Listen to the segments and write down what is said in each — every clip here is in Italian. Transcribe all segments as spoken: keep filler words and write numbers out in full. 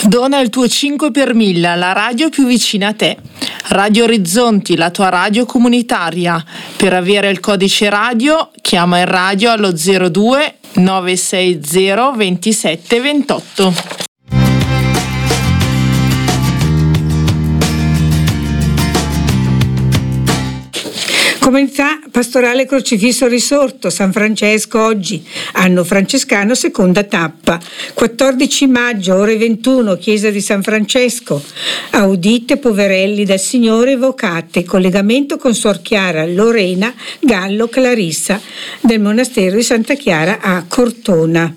Dona il tuo cinque per mille alla radio più vicina a te. Radio Orizzonti, la tua radio comunitaria. Per avere il codice radio, chiama il radio allo zero due nove sei zero ventisette ventotto. Comunità Pastorale Crocifisso Risorto, San Francesco oggi, anno francescano, seconda tappa. quattordici maggio, ore ventuno, chiesa di San Francesco. Audite poverelli dal Signore evocate, collegamento con Suor Chiara Lorena Gallo Clarissa del monastero di Santa Chiara a Cortona.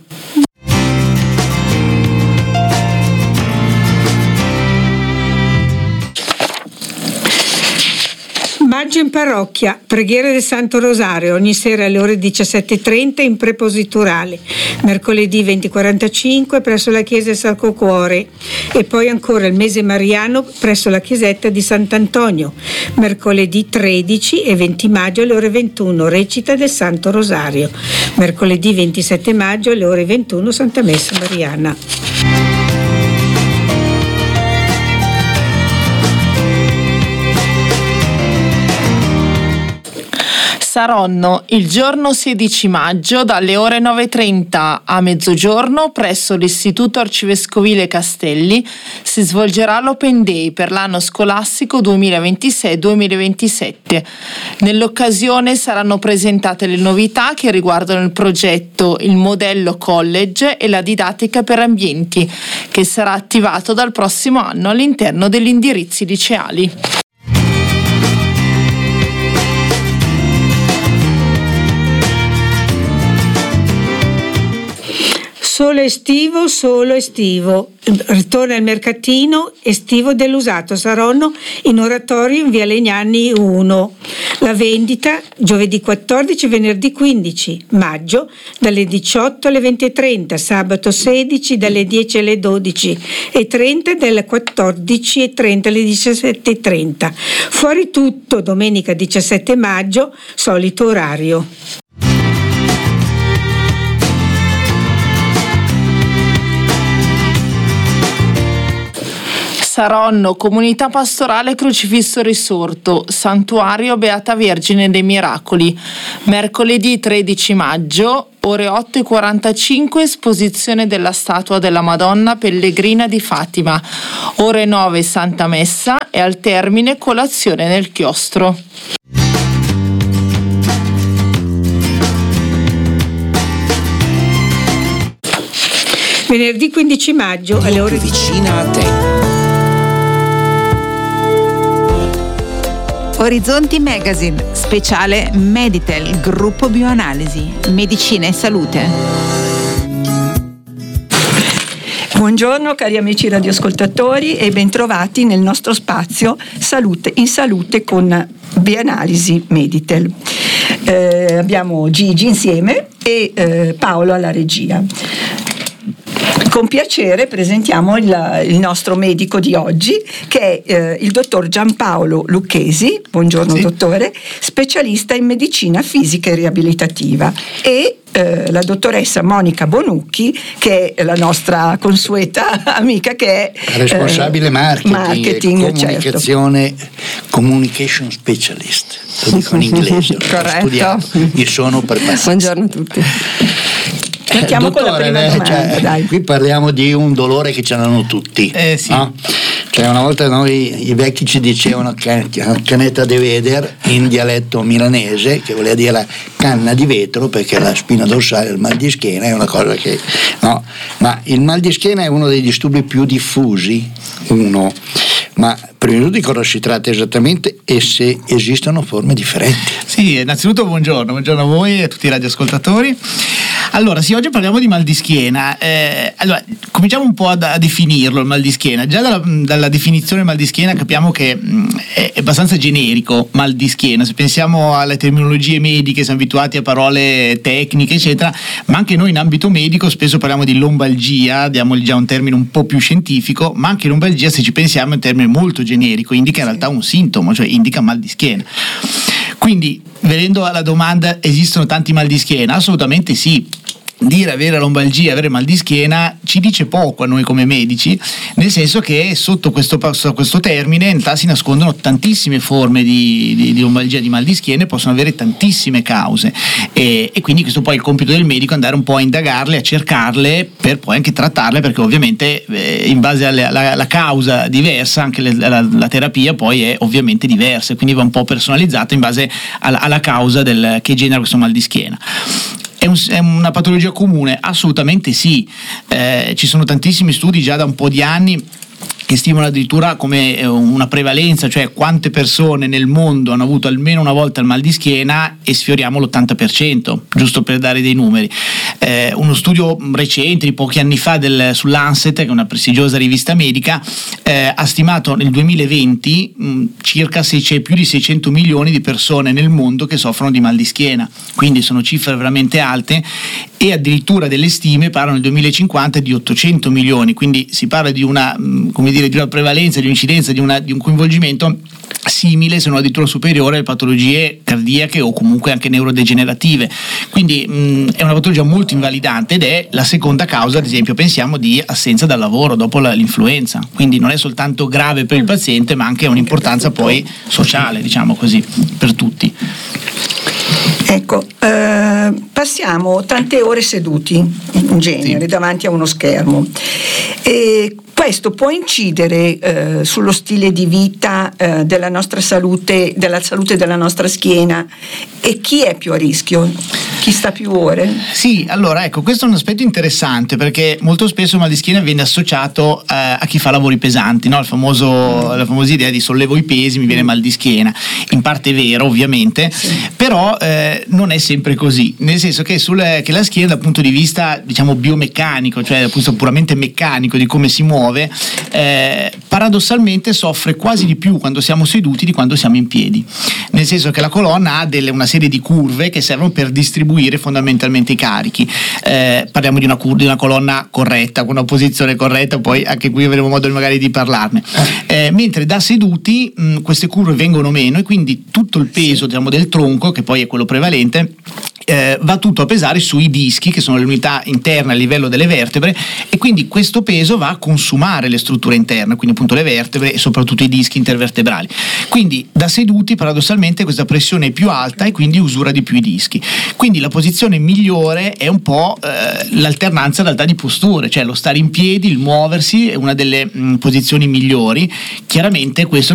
Maggio in parrocchia, preghiere del Santo Rosario, ogni sera alle ore diciassette e trenta in prepositurale, mercoledì venti e quarantacinque presso la chiesa del Sacro Cuore e poi ancora il mese mariano presso la chiesetta di Sant'Antonio, mercoledì tredici e venti maggio alle ore ventuno, recita del Santo Rosario, mercoledì ventisette maggio alle ore ventuno, Santa Messa Mariana. Saronno, il giorno sedici maggio dalle ore nove e trenta a mezzogiorno presso l'Istituto Arcivescovile Castelli si svolgerà l'Open Day per l'anno scolastico duemilaventisei duemilaventisette. Nell'occasione saranno presentate le novità che riguardano il progetto Il Modello College e la didattica per ambienti, che sarà attivato dal prossimo anno all'interno degli indirizzi liceali. Solo estivo, solo estivo. Ritorna il mercatino estivo dell'usato Saronno in oratorio in via Legnani uno. La vendita giovedì quattordici e venerdì quindici maggio dalle diciotto alle venti e trenta, sabato sedici dalle dieci alle dodici e trenta, dalle quattordici e trenta alle diciassette e trenta. Fuori tutto domenica diciassette maggio, solito orario. Saronno, Comunità Pastorale Crocifisso Risorto, Santuario Beata Vergine dei Miracoli. Mercoledì tredici maggio, ore otto e quarantacinque, esposizione della statua della Madonna Pellegrina di Fatima. Ore nove, Santa Messa e al termine colazione nel chiostro. Venerdì quindici maggio alle ore vicina a te. Orizzonti Magazine, speciale Meditel, gruppo bioanalisi, medicina e salute. Buongiorno cari amici radioascoltatori e bentrovati nel nostro spazio Salute in Salute con Bioanalisi Meditel. Eh, abbiamo Gigi insieme e eh, Paolo alla regia. Con piacere presentiamo il, il nostro medico di oggi, che è eh, il dottor Giampaolo Lucchesi, buongiorno sì. Dottore, specialista in medicina fisica e riabilitativa, e eh, la dottoressa Monica Bonucchi, che è la nostra consueta amica, che è responsabile eh, marketing, marketing e comunicazione, certo. Communication specialist, lo dico in inglese, corretto. Studiato, mi sono preparato. Buongiorno a tutti. Partiamo Dottore, con la prima domanda, cioè, dai. Qui parliamo di un dolore che ce l'hanno tutti, eh, sì. no? Cioè una volta noi i vecchi ci dicevano can- canetta de veder in dialetto milanese, che voleva dire canna di vetro, perché la spina dorsale, il mal di schiena è una cosa che no, ma il mal di schiena è uno dei disturbi più diffusi, uno, ma prima di tutto di cosa si tratta esattamente e se esistono forme differenti. Sì, innanzitutto buongiorno, buongiorno a voi e a tutti i radioascoltatori. Allora, sì, oggi parliamo di mal di schiena. Eh, allora, cominciamo un po' a, a definirlo il mal di schiena. Già dalla, dalla definizione mal di schiena capiamo che mh, è, è abbastanza generico mal di schiena. Se pensiamo alle terminologie mediche, siamo abituati a parole tecniche, eccetera, ma anche noi in ambito medico spesso parliamo di lombalgia, diamogli già un termine un po' più scientifico, ma anche lombalgia, se ci pensiamo, è un termine molto generico, indica in realtà un sintomo, cioè indica mal di schiena. Quindi, venendo alla domanda, esistono tanti mal di schiena? Assolutamente sì. dire avere lombalgia, avere mal di schiena ci dice poco a noi come medici, nel senso che sotto questo, questo termine in realtà si nascondono tantissime forme di, di, di lombalgia, di mal di schiena, e possono avere tantissime cause, e, e quindi questo poi è il compito del medico, andare un po' a indagarle, a cercarle per poi anche trattarle, perché ovviamente eh, in base alla, alla, alla causa diversa anche le, la, la terapia poi è ovviamente diversa, quindi va un po' personalizzata in base alla, alla causa del, che genera questo mal di schiena. È, un, è una patologia comune? Assolutamente sì, eh, ci sono tantissimi studi già da un po' di anni che stimano addirittura come una prevalenza, cioè quante persone nel mondo hanno avuto almeno una volta il mal di schiena, e sfioriamo l'ottanta per cento, giusto per dare dei numeri. Eh, uno studio recente di pochi anni fa del, sull'Lancet, che è una prestigiosa rivista medica, eh, ha stimato nel duemilaventi mh, circa sei, più di seicento milioni di persone nel mondo che soffrono di mal di schiena, quindi sono cifre veramente alte, e addirittura delle stime parlano nel duemilacinquanta di ottocento milioni, quindi si parla di una, mh, come dire, di una prevalenza, di un'incidenza, di, una, di un coinvolgimento simile, se non addirittura superiore, alle patologie cardiache o comunque anche neurodegenerative. Quindi mh, è una patologia molto invalidante, ed è la seconda causa, ad esempio, pensiamo, di assenza dal lavoro dopo la, l'influenza. Quindi non è soltanto grave per il paziente, ma anche un'importanza poi sociale, diciamo così, per tutti. Ecco, eh, passiamo tante ore seduti in genere, sì, davanti a uno schermo, e questo può incidere eh, sullo stile di vita eh, della nostra salute, della salute della nostra schiena, e chi è più a rischio? Chi sta più ore? Sì, allora ecco, questo è un aspetto interessante, perché molto spesso il mal di schiena viene associato eh, a chi fa lavori pesanti, no? Il famoso, la famosa idea di sollevo i pesi, mi viene mal di schiena. In parte è vero, ovviamente, sì, però eh, non è sempre così, nel senso che, sul, che la schiena dal punto di vista, diciamo, biomeccanico, cioè dal punto di vista puramente meccanico di come si muove, eh, paradossalmente soffre quasi di più quando siamo seduti di quando siamo in piedi, nel senso che la colonna ha delle, una serie di curve che servono per distribuire fondamentalmente i carichi. Eh, parliamo di una, cur- di una colonna corretta, con una posizione corretta, poi anche qui avremo modo magari di parlarne. Eh, mentre da seduti mh, queste curve vengono meno, e quindi tutto il peso, diciamo, del tronco, che poi è quello prevalente, Eh, va tutto a pesare sui dischi, che sono le unità interne a livello delle vertebre, e quindi questo peso va a consumare le strutture interne, quindi appunto le vertebre e soprattutto i dischi intervertebrali. Quindi da seduti paradossalmente questa pressione è più alta e quindi usura di più i dischi. Quindi la posizione migliore è un po' eh, l'alternanza in realtà di posture, cioè lo stare in piedi, il muoversi è una delle mh, posizioni migliori. Chiaramente questo